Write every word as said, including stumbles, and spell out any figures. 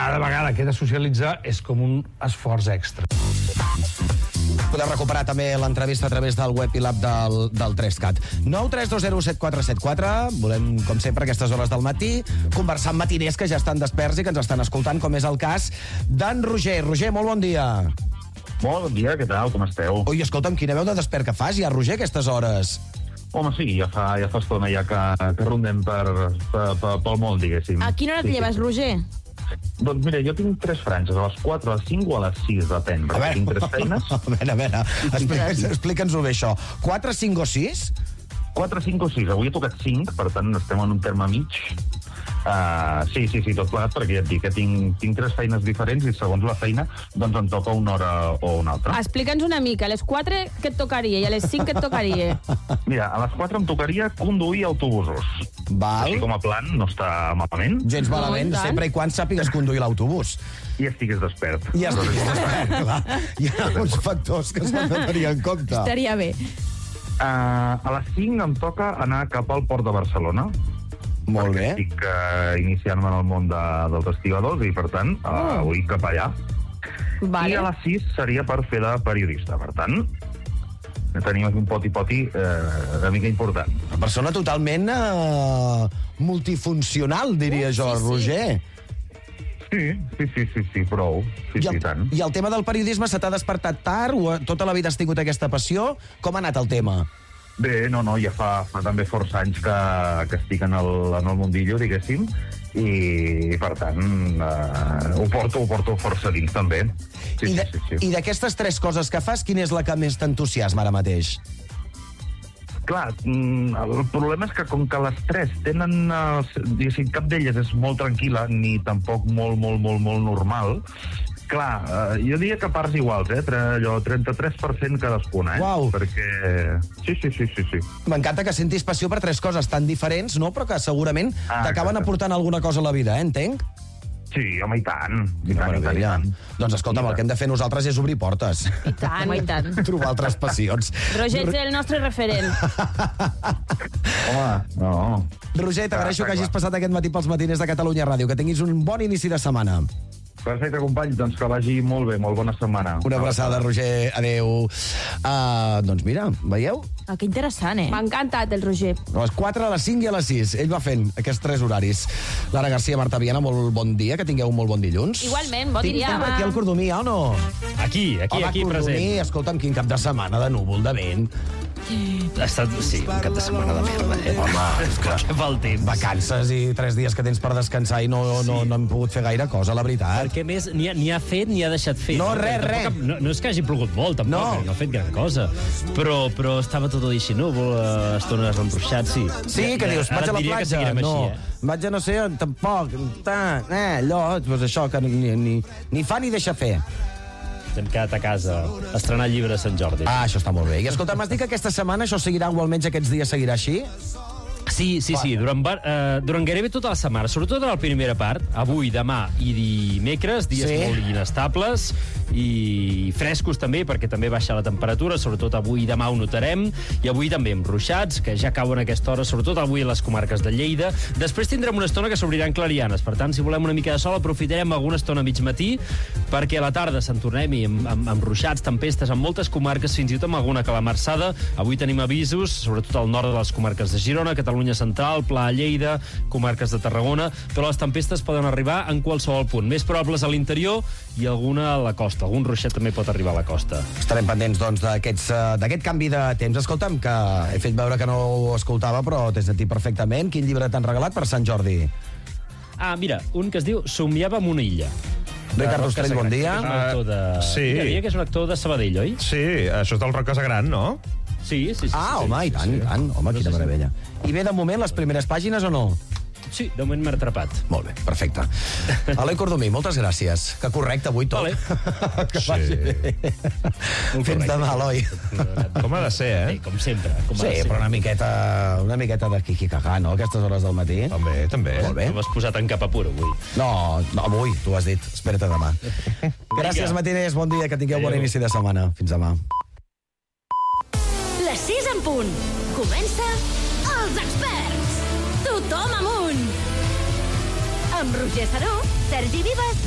cada vegada que he de socialitzar és com un esforç extra. Podeu recuperar també l'entrevista a través del web i l'app del, del tres cat. nou tres dos zero set quatre set quatre. Volem, com sempre, aquestes hores del matí, conversar amb matiners que ja estan desperts i que ens estan escoltant, com és el cas d'en Roger. Roger, molt bon dia. Molt bon dia, què tal, com esteu? Ui, escolta'm, quina veu de despert que fas ja, Roger, a aquestes hores. Home, sí, ja fa, ja fa estona ja que, que rondem per, per, per, pel món, diguéssim. A quina hora et Sí, lleves, sí. Roger? Doncs mira, jo tinc tres franges, a les quatre, a les cinc o a les sis, depèn, perquè tinc tres feines. A veure, a veure, explica'ns, explica'ns-ho bé, això. quatre, cinc o sis? quatre, cinc o sis, avui he tocat cinc, per tant estem en un terme mig. Uh, sí, sí, sí, tot plegat, perquè ja et dic que tinc, tinc tres feines diferents i segons la feina, doncs em toca una hora o una altra. Explica'ns una mica. A les quatre què et tocaria i a les cinc què et tocaria? Mira, a les quatre em tocaria conduir autobusos. Val. Així com a plan, no està malament. Gens malament, No, i tant. sempre i quan sàpigues conduir l'autobús. I estigues despert. Ja estic despert, clar. Hi ha uns factors que s'han de tenir en compte. Estaria bé. Uh, a les cinc em toca anar cap al port de Barcelona. Molt bé. Estic uh, iniciant-me en el món de, dels estibadors i, per tant, uh, vull cap allà. Vale. I a les sis seria per fer de periodista. Per tant, tenim aquí un poti-poti eh, una mica important. Una persona totalment eh, multifuncional, diria Uh, jo, sí, sí. Roger. Sí, sí, sí, sí, sí, prou. Sí, I sí, el, tant. I el tema del periodisme se t'ha despertat tard o tota la vida has tingut aquesta passió? Com ha anat el tema? Bé, no, no, ja fa, fa també força anys que, que estic en el, en el mundillo, diguéssim, i, per tant, eh, ho porto, ho porto força dins, també. Sí, I sí, de- sí, sí. I d'aquestes tres coses que fas, quina és la que més t'entusiasma ara mateix? Clar, mm, el problema és que com que les tres tenen, eh, diguéssim, cap d'elles és molt tranquil·la, ni tampoc molt, molt, molt, molt normal, clar, eh, jo diria que parts iguals, eh? Tre- allò, trenta-tres per cent cadascuna, eh? Uau. Perquè... Sí, sí, sí, sí, sí. M'encanta que sentis passió per tres coses tan diferents, no? Però que segurament Ah, t'acaben exacte. aportant alguna cosa a la vida, eh? Entenc? Sí, home, i tant. I Quina tant, i tant, i meravella. tant. Doncs escolta'm, el que hem de fer nosaltres és obrir portes. I tant, i tant. Trobar altres passions. Roger, ets el nostre referent. Home, no. Roger, t'agraeixo Ah, que hagis clar. passat aquest matí pels matiners de Catalunya Ràdio. Que tinguis un bon inici de setmana. Perfecte, companys, doncs que vagi molt bé, molt bona setmana. Una abraçada, Roger. Adéu. Uh, doncs mira, veieu? Ah, que interessant, eh? M'ha encantat el Roger. A les quatre, a les cinc i a les sis. Ell va fent aquests tres horaris. Lara Garcia, Marta Viana, molt bon dia, que tingueu un molt bon dilluns. Igualment, bon Tinc dia. per aquí el Cordomí, ja o no? Aquí, aquí, Home, aquí Cordomí, present. escolta'm, quin cap de setmana de núvol, de vent. Ha estat, sí, un cap de setmana de merda, eh? Home, és que... Què fa el temps? Vacances i tres dies que tens per descansar i no, no, no hem pogut fer gaire cosa, la veritat. Perquè més ni ha, ni ha fet ni ha deixat fer. No, res, Tampoc- res. No, no és que hagi plogut molt, tampoc, No. no, no ha fet gran cosa. Però, però estava tot així núvol, eh, estones enruixat, sí. Sí, que dius, Ara vaig a et la diria que platja. seguirem No, així, eh? vaig a no sé on, tampoc. Ta, eh, allò, doncs això, que ni, ni, ni fa ni deixa fer. Ens hem quedat a casa a estrenar el llibre de Sant Jordi. Ah, això està molt bé. I escolta, m'has dit que aquesta setmana això seguirà, o almenys aquests dies seguirà així? Sí, sí, sí, durant, va- eh, durant gairebé tota la setmana, sobretot en la primera part, avui, demà i dimecres, dies Sí. molt inestables i frescos també, perquè també baixa la temperatura, sobretot avui i demà ho notarem, i avui també amb ruixats, que ja cauen a aquesta hora, sobretot avui a les comarques de Lleida. Després tindrem una estona que s'obriran clarianes, per tant, si volem una mica de sol, aprofitarem alguna estona a mig matí, perquè a la tarda se'n tornem-hi amb, amb, amb ruixats, tempestes, en moltes comarques, fins i tot amb alguna calamarsada. Avui tenim avisos, sobretot al nord de les comarques de Girona, Catalunya Central, Pla, Lleida, comarques de Tarragona, però les tempestes poden arribar en qualsevol punt. Més probables a l'interior i alguna a la costa. Algun ruixat també pot arribar a la costa. Estarem pendents, doncs, d'aquests, eh, d'aquest canvi de temps. Escolta'm, que he fet veure que no ho escoltava, però t'he sentit perfectament. Quin llibre t'han regalat per Sant Jordi? Ah, mira, un que es diu Somiava en una illa. Ricard De Roc Ostrell, bon Casagran. dia. És un actor de... Uh, sí. Mira, diria que és un actor de Sabadell, oi? Sí, això és del Roc Casagran, no? Sí, sí, sí. Ah, sí, home, i tant, i tant. Home, quina meravella. I bé, de moment, les primeres pàgines o no? Sí, de moment m'ha atrapat. Molt bé, perfecte. Eloi Cordomí, moltes gràcies. Que correcte avui tot. Vale. Que Sí. vagi bé. Fins demà, Eloi. Com ha de ser, Bé, eh? com sempre. Com ha Sí, de ser. però una miqueta, una miqueta de quiquicagà, no?, a aquestes hores del matí. També, també. Molt bé. Tu m'has posat en cap apur avui. No, no, avui, tu has dit. Espera't a demà. Gràcies, matiners. Bon dia, que tingueu bon Adéu. inici de setmana. Fins demà. Les sis en punt. Comença Els Experts. Tothom amunt. Amb Roger Saró, Sergi Vives